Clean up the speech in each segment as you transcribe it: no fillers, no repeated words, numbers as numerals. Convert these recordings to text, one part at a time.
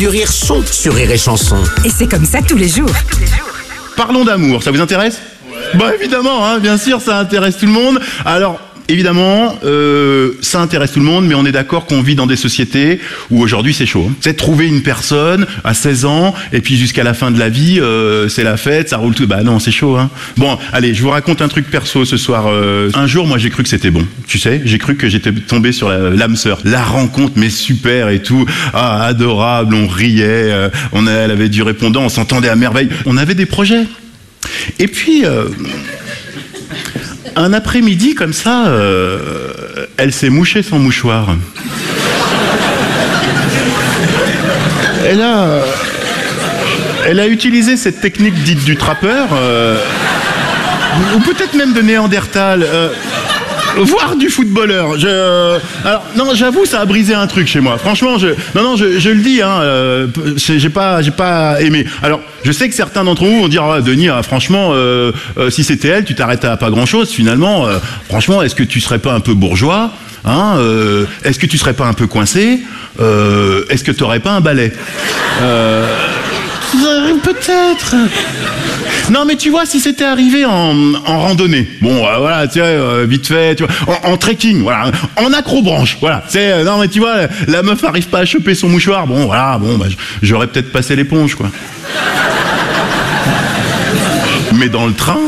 Du rire sont sur Rire et Chanson. Et c'est comme ça tous les jours. Parlons d'amour, ça vous intéresse? Bah évidemment, hein, bien sûr, ça intéresse tout le monde. Alors, évidemment, ça intéresse tout le monde, mais on est d'accord qu'on vit dans des sociétés où aujourd'hui c'est chaud. C'est trouver une personne à 16 ans, et puis jusqu'à la fin de la vie, c'est la fête, ça roule tout. Bah non, c'est chaud, hein. Bon, allez, je vous raconte un truc perso ce soir. Un jour, moi j'ai cru que c'était bon. Tu sais, j'ai cru que j'étais tombé sur l'âme sœur. La rencontre, mais super et tout. Ah, adorable, on riait, elle avait du répondant, on s'entendait à merveille. On avait des projets. Et puis... un après-midi comme ça, elle s'est mouchée son mouchoir. Elle a utilisé cette technique dite du trappeur, ou peut-être même de Néandertal, voire du footballeur. Alors non, j'avoue, ça a brisé un truc chez moi. Franchement, je le dis, hein, j'ai pas aimé. Alors, je sais que certains d'entre vous vont dire, ah, Denis, franchement, si c'était elle, tu t'arrêtes à pas grand-chose. Finalement, franchement, est-ce que tu serais pas un peu bourgeois, hein, est-ce que tu serais pas un peu coincé, est-ce que tu aurais pas un balai, peut-être. Non, mais tu vois, si c'était arrivé en randonnée, bon, voilà, tu vois, vite fait, tu vois, en trekking, voilà, en acrobranche, voilà, non, mais tu vois, la meuf arrive pas à choper son mouchoir, bon, voilà, bon, bah, j'aurais peut-être passé l'éponge, quoi. Mais dans le train,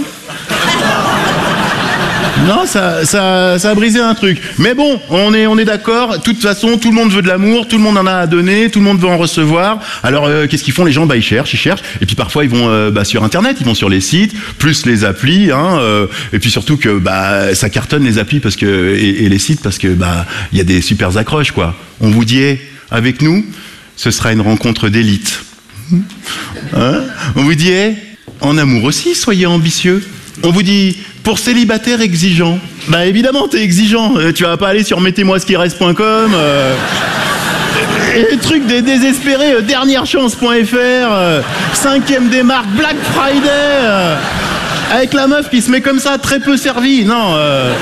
non, ça a brisé un truc. Mais bon, on est d'accord. De toute façon, tout le monde veut de l'amour, tout le monde en a à donner, tout le monde veut en recevoir. Alors, qu'est-ce qu'ils font les gens? Bah, ils cherchent. Et puis parfois, ils vont sur Internet, ils vont sur les sites, plus les applis, hein. Et puis surtout que ça cartonne les applis parce que et les sites parce que il y a des super accroches, quoi. On vous dit, avec nous, ce sera une rencontre d'élite. Hein? On vous dit, en amour aussi, soyez ambitieux. On vous dit, pour célibataire exigeant. Bah évidemment, t'es exigeant. Tu vas pas aller sur mettez-moi-ce-qui-reste.com, et trucs des désespérés, dernièrechance.fr, 5e démarque, Black Friday, avec la meuf qui se met comme ça, très peu servie. Non,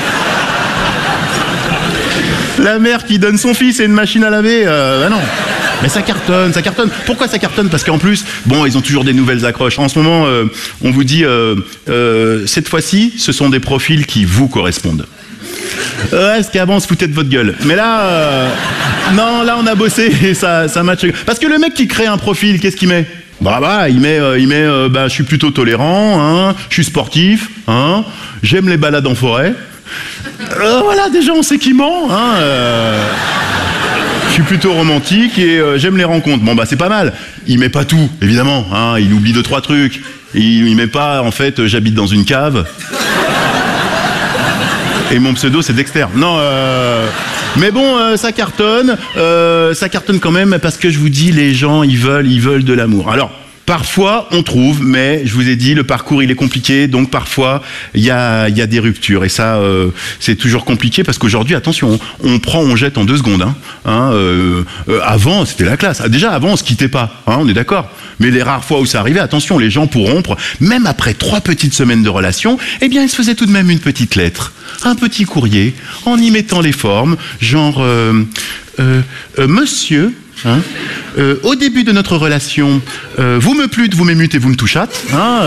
la mère qui donne son fils et une machine à laver, non. Mais ça cartonne. Pourquoi ça cartonne? Parce qu'en plus, bon, ils ont toujours des nouvelles accroches. En ce moment, on vous dit, cette fois-ci, ce sont des profils qui vous correspondent. Parce qu'avant, on se foutait de votre gueule. Mais là, non, là, on a bossé et ça matche. Parce que le mec qui crée un profil, qu'est-ce qu'il met? Il met, je suis plutôt tolérant, hein, je suis sportif, hein, j'aime les balades en forêt. Voilà, déjà, on sait qui ment, hein. Je suis plutôt romantique et j'aime les rencontres. Bon, c'est pas mal. Il met pas tout, évidemment, hein. Il oublie 2-3 trucs. Il met pas, en fait, j'habite dans une cave. Et mon pseudo, c'est Dexter. Non, mais bon, ça cartonne quand même parce que je vous dis, les gens, ils veulent de l'amour. Alors, parfois, on trouve, mais je vous ai dit, le parcours, il est compliqué, donc parfois, il y a des ruptures. Et ça, c'est toujours compliqué parce qu'aujourd'hui, attention, on prend, on jette en 2 secondes. Avant, c'était la classe. Déjà, avant, on se quittait pas, hein, on est d'accord. Mais les rares fois où ça arrivait, attention, les gens, pour rompre, même après 3 petites semaines de relation, eh bien, ils se faisaient tout de même une petite lettre, un petit courrier, en y mettant les formes, genre, monsieur... Hein, au début de notre relation, vous me plûtes, vous m'émutez, vous me touchâtes. Hein,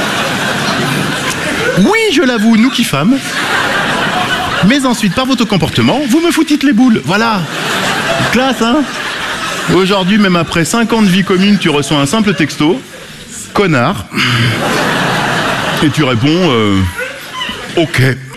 oui, je l'avoue, nous kiffâmes. Mais ensuite, par votre comportement, vous me foutîtes les boules. Voilà. Classe, hein. Aujourd'hui, même après 5 ans de vie commune, tu reçois un simple texto. Connard. Et tu réponds, ok.